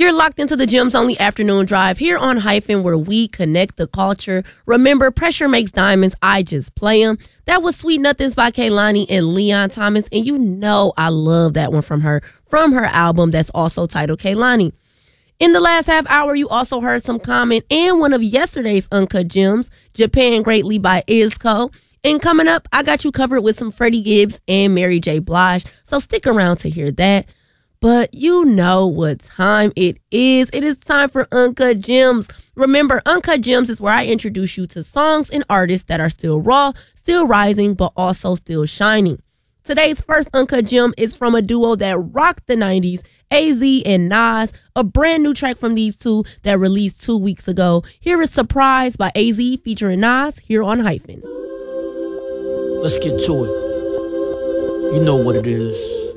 You're locked into the Gems Only Afternoon Drive here on Hyphen, where we connect the culture. Remember, pressure makes diamonds. I just play them. That was Sweet Nothings by Kehlani and Leon Thomas. And you know I love that one from her album that's also titled Kehlani. In the last half hour, you also heard some Common and one of yesterday's Uncut Gems, Japan Greatly by Isco. And coming up, I got you covered with some Freddie Gibbs and Mary J. Blige. So stick around to hear that. But you know what time it is. It is time for Uncut Gems. Remember, Uncut Gems is where I introduce you to songs and artists that are still raw, still rising, but also still shining. Today's first Uncut Gem is from a duo that rocked the 90s, AZ and Nas, a brand new track from these two that released 2 weeks ago. Here is Surprise by AZ featuring Nas here on Hyphen. Let's get to it. You know what it is.